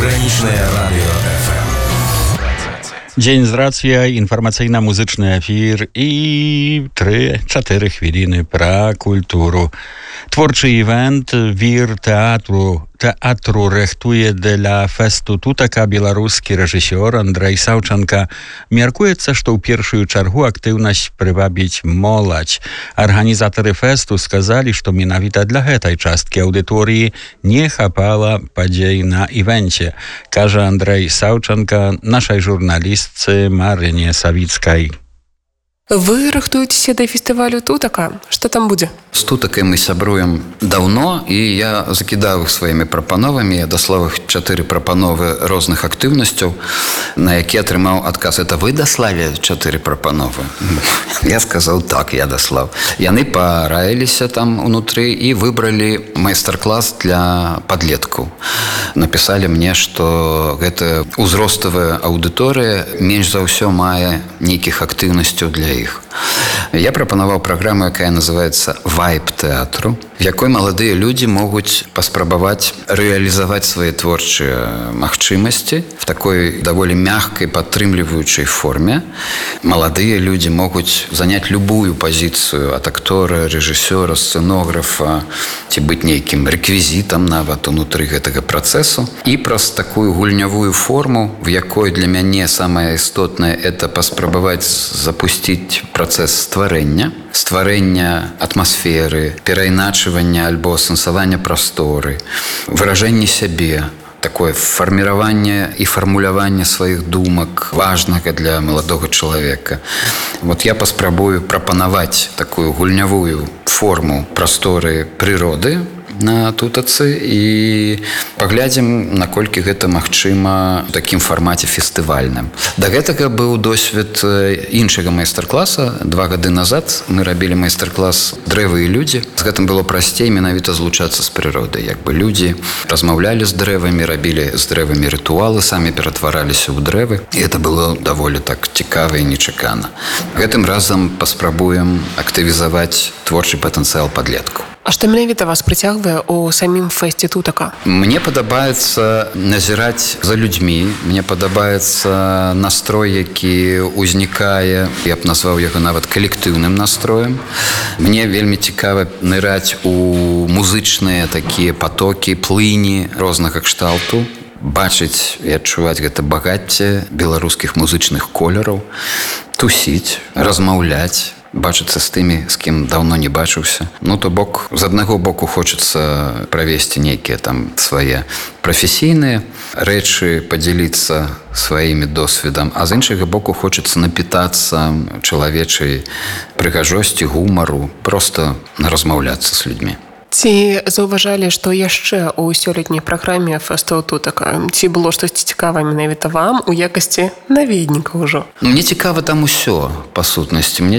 Приграничное радио ФМ. Дзень з рацыя, інфармацыйна-музычны эфір і 3-4 хвіліны пра культуру. Творчы івент «Вір тэатру рыхтуе для фэсту тутака» беларускі рэжысёр Андрэй Саўчанка. Мяркуецца, што ў першую чаргу актыўнасць прывабіць моладзь. Арганізатары фэсту сказалі, што менавіта для гэтай часткі аўдыторыі не хапала падзей на івенце, кажа Андрэй Саўчанка нашай журналістцы Марыне Савіцкай. Вы рыхтуецеся да фестывалю «Тутака». Што там будзе? З «Тутакай» мы сябруем даўно, і я закідаў іх сваімі прапановамі. Я даслаў іх 4 прапановы розных актыўнасцяў, на які атрымаў адказ. Это вы даслалі 4 прапановы? Я сказаў, так, я даслаў. Яны параіліся там унутры і выбралі майстар-клас для падлеткаў. Напісалі мне, што гэта ўзроставая аўдыторыя менш за ўсё мае нейкіх актыўнасцяў для іх. Я прапанаваў праграму, якая называецца «Вайб тэатру», в якой маладыя людзі могуць паспрабаваць рэалізаваць свае творчыя магчымасці в такой даволі мягкай, падтрымліваючай форме. Маладыя людзі могуць заняць любую пазіцыю ад актора, рэжысёра, сцэнографа, ці быць нейкім рэквізітам нават унутры гэтага працэсу. І праз такую гульнявую форму, в якой для мяне самае істотнае – это паспрабаваць запусціць працэс стварэння атмасферы, перайначвання альбо сэнсавання прасторы, выражэнне сябе, такое фарміраванне і фармуляванне сваіх думак важнага для маладога чалавека. Вот я паспрабую прапанаваць такую гульнявую форму прасторы прыроды на тутацы і паглядзім, наколькі гэта магчыма ў такім фармаце фестывальным. Да гэтага быў досвед іншага майстар-класа. 2 гады назад мы рабілі майстар-клас «Дрэвы і людзі». З гэтым было прасцей менавіта злучацца з прыродай. Як бы людзі размаўлялі з дрэвамі, рабілі з дрэвамі рытуалы, самі ператвараліся ў дрэвы. І гэта было даволі так цікава і нечакана. Гэтым разам паспрабуем актывізаваць творчы патэнцыял падлеткаў. А што менавіта вас прыцягвае ў самім фэсце «Тутака»? Мне падабаецца назіраць за людзьмі. Мне падабаецца настрой, які ўзнікае, я б назваў яго нават калектыўным настроем. Мне вельмі цікава ныраць у музычныя такія патокі, плыні рознага кшталту, бачыць і адчуваць гэта багацце беларускіх музычных колераў, тусіць, размаўляць, бачыцца з тымі, з кім даўно не бачыўся. Ну, то бок, з аднаго боку хочацца правесці нейкія там свае прафесійныя рэчы, падзяліцца сваімі досведам, а з іншага боку хочацца напітацца чалавечай прыгажосці, гумару, проста размаўляцца з людзьмі. Ці заўважалі, што яшчэ ў сёлетняй праграме фэсту «Тутака»? Ці было штосьці цікавае менавіта вам у якасці наведніка ўжо? Мне цікава там усё, па сутнасці. Мне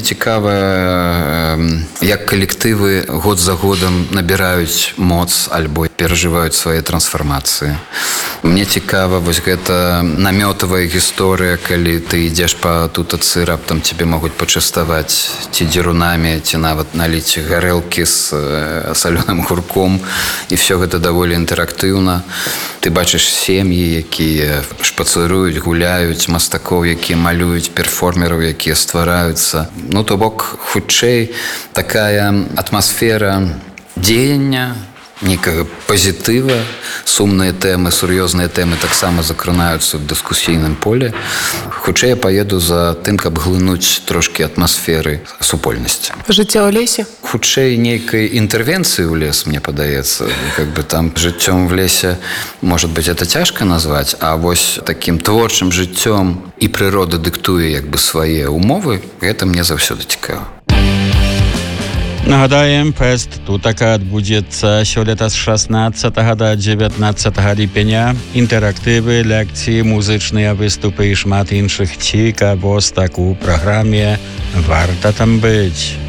цікава, як калектывы год за годам набіраюць моц альбо перажываюць свае трансфармацыі. Мне цікава вось гэта намётавая гісторыя, калі ты ідзеш па тутацы, раптам цябе могуць пачаставаць ці дзерунамі, ці нават наліць гарэлкі з салёным гурком, і все гэта даволі інтэрактыўна. Ты бачыш сем'і, якія шпацыруюць, гуляюць, мастакоў, якія малююць, перформераў, якія ствараюцца. Ну, то бок, хутчэй такая атмасфера дзеяння, нейкага пазітыва, сумныя тэмы, сур'ёзныя тэмы таксама закранаюцца ў дыскусійным поле. Хутчэй я паеду за тым, каб глынуць трошкі атмасферы супольнасці. Жыццё ў лесе? Хутчэй нейкай інтэрвенцыі ў лес, мне падаецца. Как бы там жыццём в лесе, может быть, это цяжка назваць, а вось такім творчым жыццём і прырода дыктуе як бы свае умовы, гэта мне заўсёды цікава. Нагадаем, фэст «Тутака» адбудзецца сёлета з 16 да 19 ліпеня. Інтэрактывы, лекцыі, музычныя выступы і шмат іншых цікавостак у праграме. Варта там быць.